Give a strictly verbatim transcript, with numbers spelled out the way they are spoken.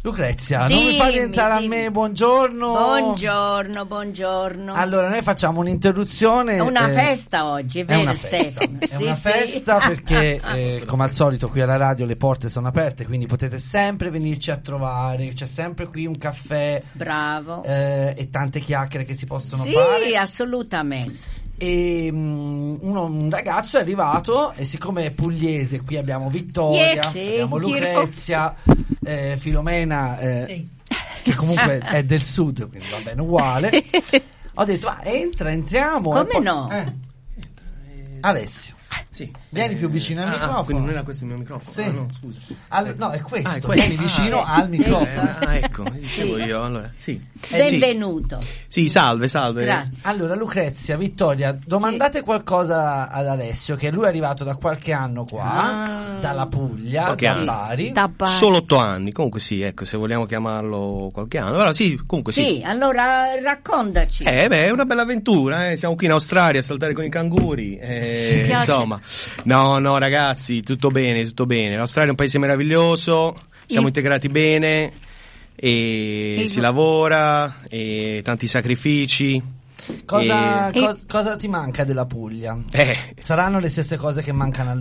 Lucrezia, dimmi, non mi fate entrare dimmi. a me, buongiorno. Buongiorno, buongiorno. Allora, noi facciamo un'interruzione. È una eh, festa oggi, è È vero una festa, Stefano? è Sì, una sì. festa perché eh, come al solito qui alla radio le porte sono aperte, quindi potete sempre venirci a trovare, c'è sempre qui un caffè Bravo. eh, e tante chiacchiere che si possono Sì, fare. assolutamente. E um, uno, un ragazzo è arrivato e siccome è pugliese qui abbiamo Vittoria, Yes, sì, abbiamo Lucrezia, eh, Filomena eh, Sì. che comunque è del sud, quindi va bene uguale. Ho detto ah, entra, entriamo. Come e poi- no? eh. Alessio, Sì. vieni più vicino al Ah, microfono. ah, quindi non era questo il mio microfono? Sì. Ah, no, scusa. Al- no, è questo, Ah, è questo. vieni vicino Ah, al eh, microfono. Ah, ecco, dicevo Sì. io, allora, sì. Eh, sì. Benvenuto. Sì, salve, salve. Grazie. Allora Lucrezia, Vittoria, domandate qualcosa ad Alessio, che lui è arrivato da qualche anno qua, Ah. dalla Puglia, Qualche da anno. Bari. Da Bari. Solo otto anni, comunque sì, ecco, se vogliamo chiamarlo qualche anno. Allora sì, comunque sì. Sì, allora raccontaci. Eh beh, è una bella avventura, eh. Siamo qui in Australia a saltare con i canguri, eh, Ci piace. insomma. No, no ragazzi, tutto bene, tutto bene. L'Australia è un paese meraviglioso, siamo Il- integrati bene e Il- si lavora e tanti sacrifici. Cosa, E- cos- cosa ti manca della Puglia? Eh, Saranno le stesse cose che mancano a